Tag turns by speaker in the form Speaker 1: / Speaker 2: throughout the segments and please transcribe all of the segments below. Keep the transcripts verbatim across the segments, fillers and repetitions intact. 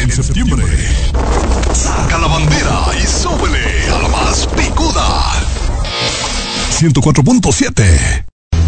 Speaker 1: en septiembre. Saca la bandera y súbele a la más picuda. ciento cuatro punto siete.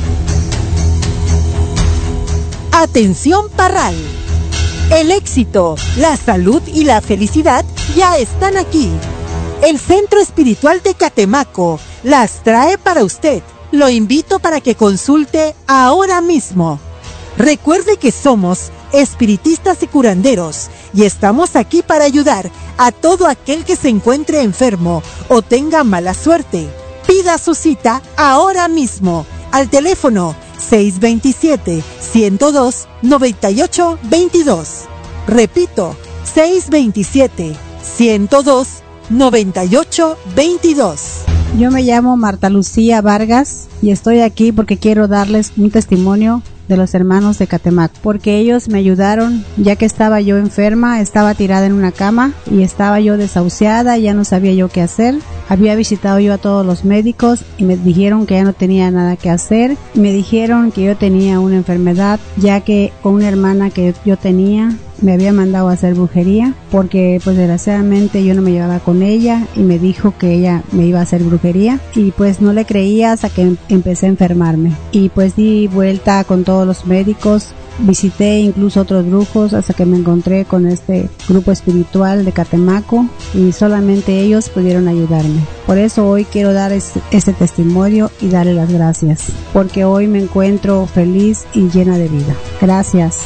Speaker 2: Atención Parral. El éxito, la salud y la felicidad ya están aquí. El Centro Espiritual de Catemaco las trae para usted. Lo invito para que consulte ahora mismo. Recuerde que somos espiritistas y curanderos y estamos aquí para ayudar a todo aquel que se encuentre enfermo o tenga mala suerte. Pida su cita ahora mismo al teléfono seis dos siete, uno cero dos, nueve ocho dos dos. Repito, seis dos siete, uno cero dos, nueve ocho dos dos.
Speaker 3: Yo me llamo Marta Lucía Vargas y estoy aquí porque quiero darles un testimonio de los hermanos de Catemaco, porque ellos me ayudaron ya que estaba yo enferma, estaba tirada en una cama y estaba yo desahuciada, ya no sabía yo qué hacer. Había visitado yo a todos los médicos y me dijeron que ya no tenía nada que hacer. Me dijeron que yo tenía una enfermedad, ya que con una hermana que yo tenía me había mandado a hacer brujería, porque pues desgraciadamente yo no me llevaba con ella y me dijo que ella me iba a hacer brujería y pues no le creía hasta que empecé a enfermarme y pues di vuelta con todos los médicos, visité incluso otros brujos hasta que me encontré con este grupo espiritual de Catemaco y solamente ellos pudieron ayudarme. Por eso hoy quiero dar este, este testimonio y darle las gracias, porque hoy me encuentro feliz y llena de vida. Gracias.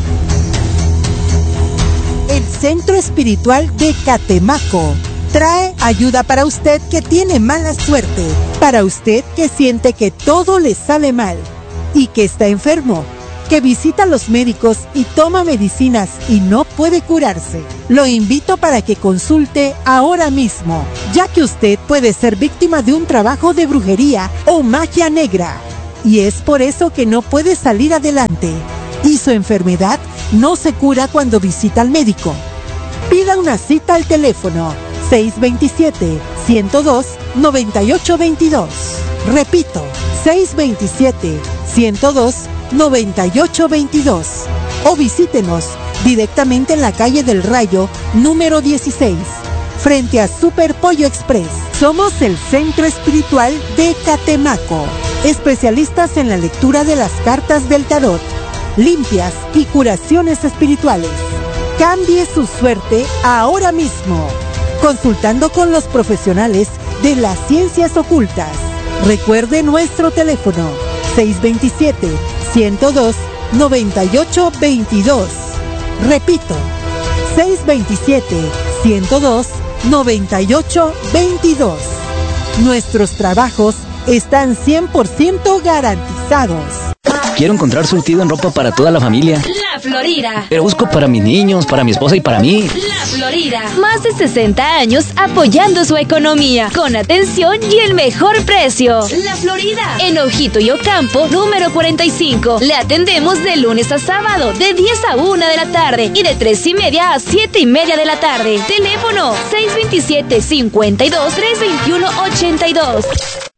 Speaker 2: El Centro Espiritual de Catemaco trae ayuda para usted que tiene mala suerte, para usted que siente que todo le sale mal y que está enfermo, que visita a los médicos y toma medicinas y no puede curarse. Lo invito para que consulte ahora mismo, ya que usted puede ser víctima de un trabajo de brujería o magia negra y es por eso que no puede salir adelante y su enfermedad no se cura cuando visita al médico. Pida una cita al teléfono seis dos siete, uno cero dos, nueve ocho dos dos. Repito, seis dos siete, uno cero dos, nueve ocho dos dos. O visítenos directamente en la calle del Rayo, número dieciséis, frente a Super Pollo Express. Somos el Centro Espiritual de Catemaco, especialistas en la lectura de las cartas del tarot, limpias y curaciones espirituales. Cambie su suerte ahora mismo, consultando con los profesionales de las ciencias ocultas. Recuerde nuestro teléfono seis dos siete, uno cero dos, nueve ocho dos dos. Repito, seis dos siete, uno cero dos, nueve ocho dos dos. Nuestros trabajos están cien por ciento garantizados.
Speaker 4: Quiero encontrar surtido en ropa para toda la familia.
Speaker 5: La Florida.
Speaker 4: Pero busco para mis niños, para mi esposa y para mí.
Speaker 5: La Florida. Más de sesenta años apoyando su economía, con atención y el mejor precio. La Florida. En Ojito y Ocampo, número cuarenta y cinco. Le atendemos de lunes a sábado, de diez a una de la tarde y de tres y media a siete y media de la tarde. Teléfono seis dos siete, cinco dos, tres dos uno, ocho dos.